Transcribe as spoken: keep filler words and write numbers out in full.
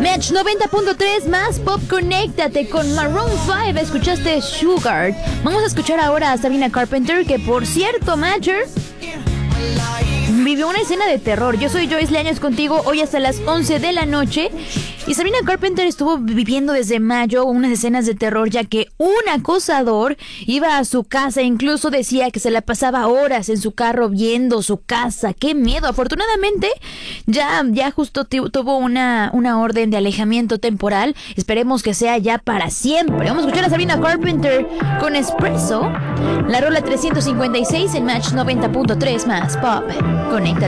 Match noventa punto tres más pop, conéctate con Maroon cinco. Escuchaste Sugar. Vamos a escuchar ahora a Sabrina Carpenter, que por cierto, Matcher, vivió una escena de terror. Yo soy Joyce Leaños contigo hoy hasta las once de la noche. Y Sabrina Carpenter estuvo viviendo desde mayo unas escenas de terror, ya que un acosador iba a su casa. Incluso decía que se la pasaba horas en su carro viendo su casa. ¡Qué miedo! Afortunadamente, ya, ya justo tu, tuvo una, una orden de alejamiento temporal. Esperemos que sea ya para siempre. Vamos a escuchar a Sabrina Carpenter con Espresso. La rola trescientos cincuenta y seis en Match noventa punto tres más pop. Conéctate.